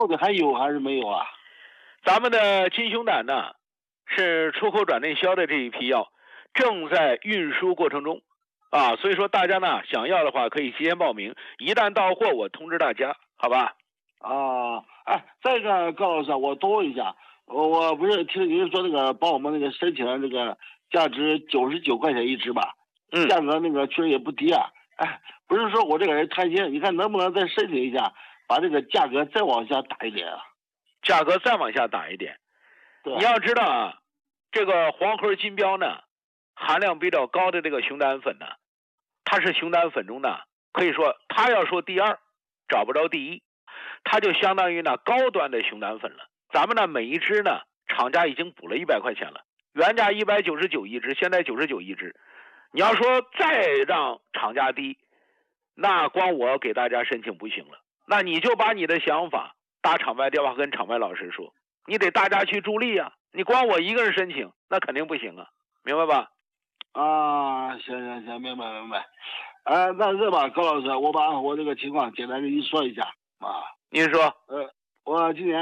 到底还有还是没有啊？ 咱们的金熊胆呢，是出口转内销的这一批药，正在运输过程中啊，所以说大家呢想要的话可以提前报名，一旦到货我通知大家，好吧？ 啊，哎，再一个高老师，我多问一下，我不是听您说那个帮我们那个申请了这个价值99块钱一支吧？价格那个确实也不低啊。哎，不是说我这个人贪心，你看能不能再申请一下，把这个价格再往下打一点啊？ 价格再往下打一点。 对， 你要知道啊，这个黄河金标呢，含量比较高的这个熊胆粉呢，它是熊胆粉中呢，可以说它要说第二，找不着第一，它就相当于呢高端的熊胆粉了。咱们呢每一支呢，厂家已经补了100块钱了，原价199一支，现在99一支。你要说再让厂家低，那光我给大家申请不行了，那你就把你的想法打场外电话跟场外老师说，你得大家去助力啊，你光我一个人申请那肯定不行啊，明白吧？ 啊，行，明白。那这吧，高老师，我把我这个情况简单跟你说一下啊。 您说。 我今年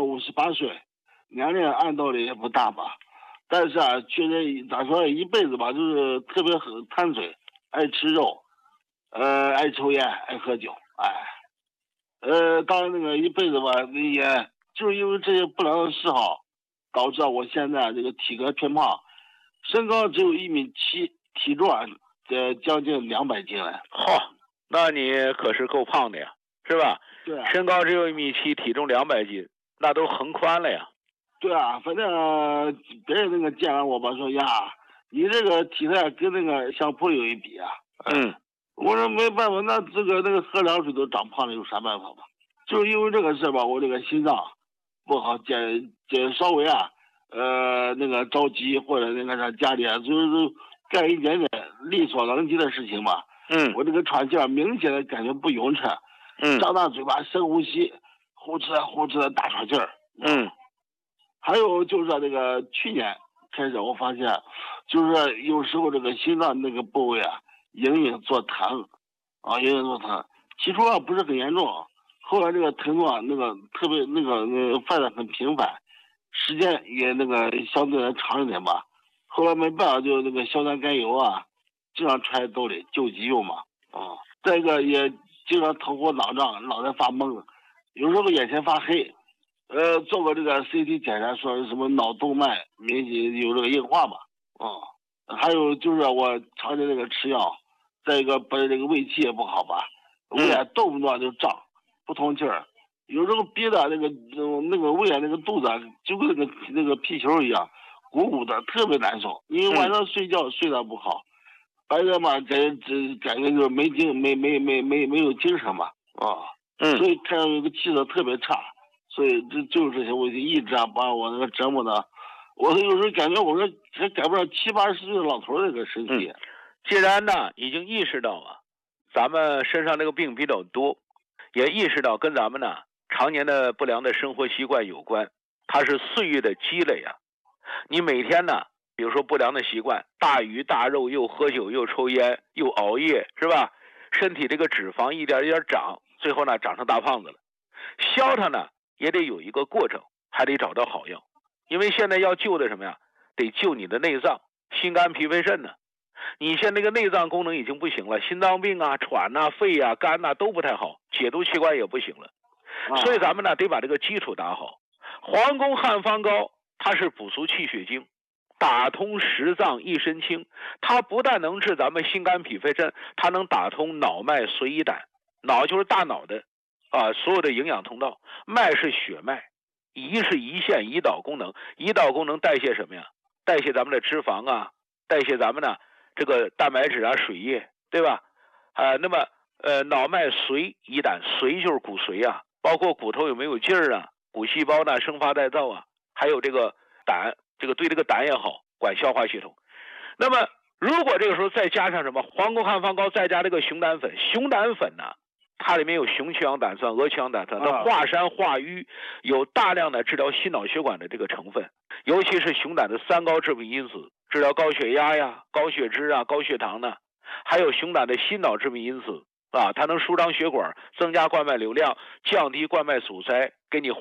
58岁，年龄按道理也不大吧，但是啊，确实咋说，一辈子吧，就是特别很贪嘴，爱吃肉，爱抽烟，爱喝酒，当然那个一辈子吧，也就是因为这些不良的嗜好，导致我现在这个体格偏胖，身高只有1.7米，体重将近200斤了。 那你可是够胖的呀，是吧？ 对啊。 身高只有1.7米，体重200斤，那都横宽了呀。 对啊，反正别人那个见完我吧，说呀，你这个体态跟那个相扑有一比啊。我说没办法，那个喝凉水都长胖了，有啥办法吧？就是因为这个事吧，我这个心脏不好，稍微那个着急或者那个啥家里就是干一点点力所能及的事情吧。我这个喘气明显的感觉不匀称。张大嘴巴深呼吸，呼哧的大喘气儿。还有就是这个去年开始，我发现就是有时候这个心脏那个部位隐隐作疼，起初不是很严重，后来这个疼痛那个特别犯得很频繁，时间也那个相对来长一点吧。后来没办法，就那个硝酸甘油经常揣兜里救急用嘛。再一个也经常头昏脑胀，脑袋发懵，有时候眼前发黑。做过这个 CT 检查，说是什么脑动脉明显有这个硬化嘛。还有就是我常年这个吃药，再一个本身这个胃气也不好吧，胃动不动就胀，不通气儿，有时候憋的那个胃那个肚子就跟那个皮球一样，鼓鼓的，特别难受。因为晚上睡觉睡得不好，白天嘛感觉就是没有精神嘛。所以看到这个气色特别差。所以就是这些问题一直把我那个折磨的，我有时候感觉我说还赶不上70、80岁的老头这个身体。 既然呢已经意识到咱们身上这个病比较多，也意识到跟咱们呢常年的不良的生活习惯有关，它是岁月的积累啊。你每天呢，比如说不良的习惯，大鱼大肉，又喝酒又抽烟又熬夜，是吧？身体这个脂肪一点一点长，最后呢长成大胖子了。消它呢也得有一个过程，还得找到好药，因为现在要救的什么呀？得救你的内脏，心肝脾肺肾呢。你现在这个内脏功能已经不行了，心脏病喘肺肝都不太好，解毒器官也不行了。所以咱们呢得把这个基础打好。黄宫汉方膏它是补足气血经，打通十脏一身轻，它不但能治咱们心肝脾肺肾，它能打通脑脉髓胰胆。脑就是大脑的所有的营养通道，脉是血脉，胰是胰腺胰岛功能，胰岛功能代谢什么呀？代谢咱们的脂肪代谢咱们呢这个蛋白质水液，对吧？那么脑脉髓胰胆，髓就是骨髓包括骨头有没有劲儿骨细胞呢生发代造还有这个胆，这个对这个胆也好，管消化系统。那么如果这个时候再加上什么黄宫汉方膏，再加这个熊胆粉，熊胆粉呢它里面有雄曲氧胆酸、鹅曲氧胆酸，它化山化瘀，有大量的治疗心脑血管的这个成分，尤其是熊胆的3高致病因子，治疗高血压高血脂高血糖呢，还有熊胆的心脑致病因子它能舒张血管，增加冠脉流量，降低冠脉阻塞，给你